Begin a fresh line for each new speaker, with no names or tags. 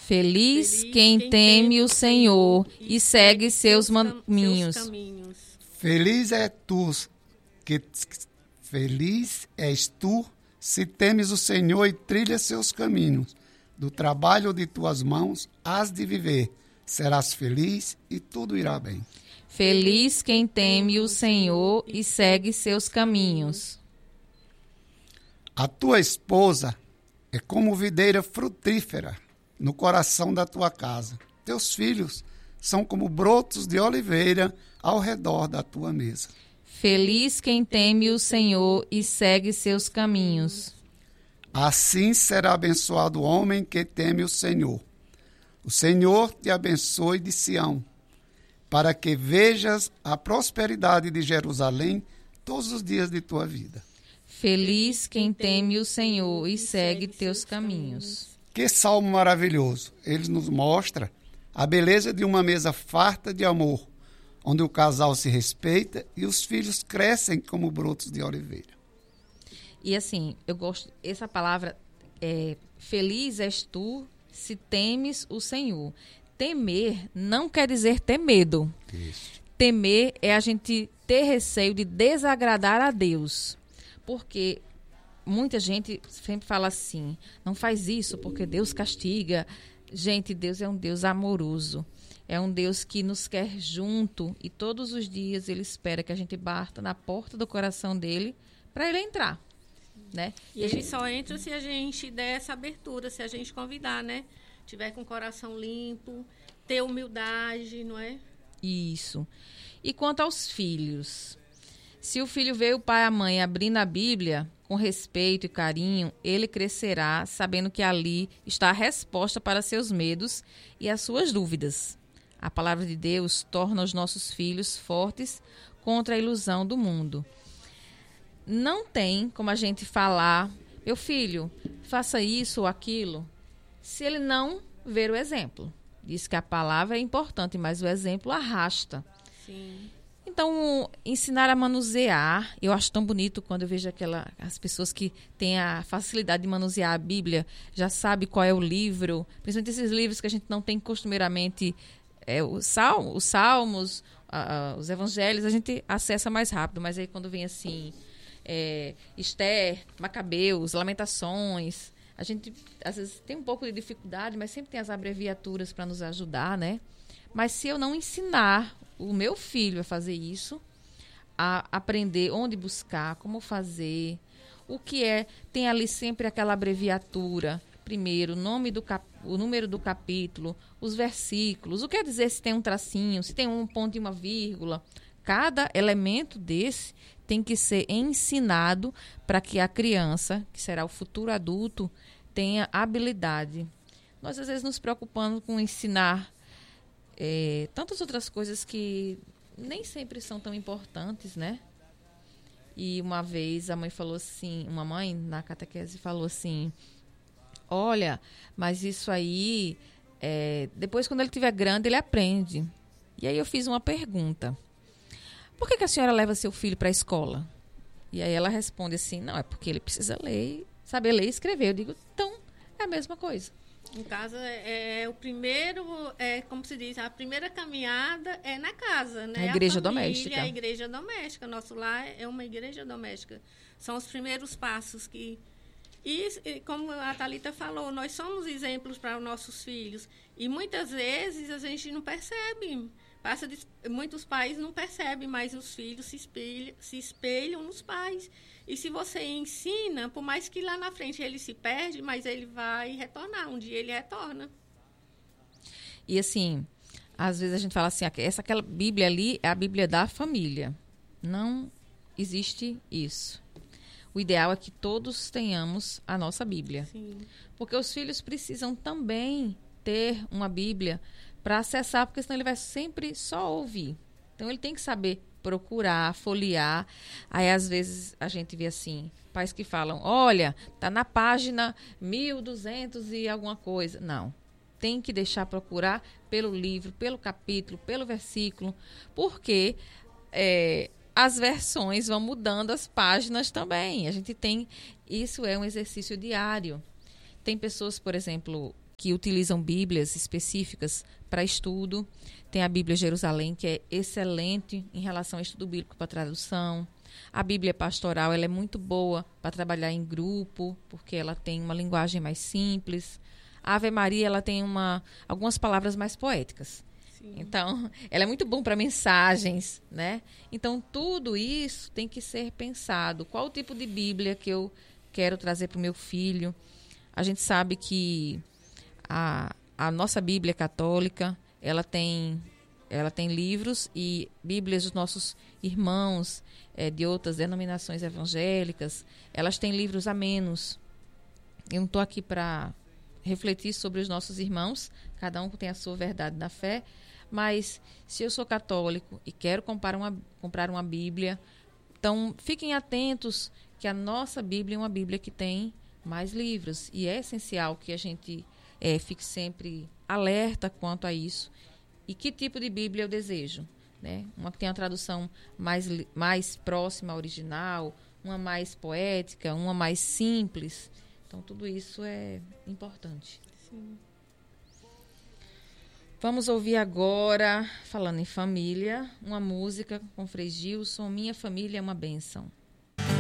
Feliz quem teme o Senhor e segue seus caminhos.
Feliz és tu se temes o Senhor e trilhas seus caminhos. Do trabalho de tuas mãos hás de viver. Serás feliz e tudo irá bem.
Feliz quem teme o Senhor e segue seus caminhos.
A tua esposa é como videira frutífera no coração da tua casa. Teus filhos são como brotos de oliveira ao redor da tua mesa.
Feliz quem teme o Senhor e segue seus caminhos.
Assim será abençoado o homem que teme o Senhor. O Senhor te abençoe de Sião, para que vejas a prosperidade de Jerusalém todos os dias de tua vida.
Feliz quem teme o Senhor e segue teus caminhos.
Que salmo maravilhoso! Ele nos mostra a beleza de uma mesa farta de amor, onde o casal se respeita e os filhos crescem como brotos de oliveira.
E assim, eu gosto, essa palavra, feliz és tu se temes o Senhor. Temer não quer dizer ter medo.
Isso.
Temer é a gente ter receio de desagradar a Deus. Porque muita gente sempre fala assim, não faz isso porque Deus castiga. Gente, Deus é um Deus amoroso. É um Deus que nos quer junto e todos os dias Ele espera que a gente bata na porta do coração dEle para Ele entrar. Né?
E Ele só entra se a gente der essa abertura, se a gente convidar, né? Tiver com o coração limpo, ter humildade, não é?
Isso. E quanto aos filhos, se o filho vê o pai e a mãe abrindo a Bíblia com respeito e carinho, ele crescerá sabendo que ali está a resposta para seus medos e as suas dúvidas. A palavra de Deus torna os nossos filhos fortes contra a ilusão do mundo. Não tem como a gente falar, meu filho, faça isso ou aquilo, se ele não ver o exemplo. Diz que a palavra é importante, mas o exemplo arrasta.
Sim.
Então, ensinar a manusear, eu acho tão bonito quando eu vejo as pessoas que têm a facilidade de manusear a Bíblia, já sabe qual é o livro, principalmente esses livros que a gente não tem costumeiramente, os Salmos, os Evangelhos, a gente acessa mais rápido, mas aí quando vem assim, Esther, Macabeus, Lamentações, a gente às vezes tem um pouco de dificuldade, mas sempre tem as abreviaturas para nos ajudar, né? Mas se eu não ensinar o meu filho a fazer isso, a aprender onde buscar, como fazer, o que tem ali sempre aquela abreviatura, primeiro, o número do capítulo, os versículos, o que quer dizer se tem um tracinho, se tem um ponto e uma vírgula. Cada elemento desse tem que ser ensinado para que a criança, que será o futuro adulto, tenha habilidade. Nós, às vezes, nos preocupamos com ensinar tantas outras coisas que nem sempre são tão importantes, né? E uma vez a mãe falou assim, uma mãe na catequese falou assim, olha, mas isso aí, depois quando ele estiver grande, ele aprende. E aí eu fiz uma pergunta. Por que a senhora leva seu filho para a escola? E aí ela responde assim, não, é porque ele precisa ler, saber ler e escrever. Eu digo, então, é a mesma coisa.
Em casa, o primeiro, como se diz, a primeira caminhada é na casa, né?
A igreja
família,
doméstica.
A igreja doméstica. Nosso lar é uma igreja doméstica. São os primeiros passos que... E como a Thalita falou, nós somos exemplos para os nossos filhos. E muitas vezes a gente não percebe. Muitos pais não percebem, mas os filhos se espelham nos pais. E se você ensina, por mais que lá na frente ele se perde, mas ele vai retornar. Um dia ele retorna.
E assim, às vezes a gente fala assim, aquela Bíblia ali é a Bíblia da família. Não existe isso. O ideal é que todos tenhamos a nossa Bíblia.
Sim.
Porque os filhos precisam também ter uma Bíblia para acessar, porque senão ele vai sempre só ouvir. Então, ele tem que saber procurar, folhear. Aí, às vezes, a gente vê assim, pais que falam, olha, tá na página 1200 e alguma coisa. Não. Tem que deixar procurar pelo livro, pelo capítulo, pelo versículo, porque as versões vão mudando as páginas também. A gente tem... Isso é um exercício diário. Tem pessoas, por exemplo... que utilizam Bíblias específicas para estudo. Tem a Bíblia Jerusalém, que é excelente em relação ao estudo bíblico para tradução. A Bíblia Pastoral, ela é muito boa para trabalhar em grupo, porque ela tem uma linguagem mais simples. A Ave Maria, ela tem algumas palavras mais poéticas. Sim. Então, ela é muito bom para mensagens, né? Então, tudo isso tem que ser pensado. Qual o tipo de Bíblia que eu quero trazer para o meu filho? A gente sabe que a nossa Bíblia católica, ela tem livros e Bíblias dos nossos irmãos de outras denominações evangélicas, elas têm livros a menos. Eu não estou aqui para refletir sobre os nossos irmãos, cada um tem a sua verdade na fé, mas se eu sou católico e quero comprar uma Bíblia, então fiquem atentos que a nossa Bíblia é uma Bíblia que tem mais livros, e é essencial que a gente fique sempre alerta quanto a isso. E que tipo de Bíblia eu desejo? Né? Uma que tem uma tradução mais próxima ao original, uma mais poética, uma mais simples. Então, tudo isso é importante. Sim. Vamos ouvir agora, falando em família, uma música com Frei Gilson, Minha Família é uma Bênção.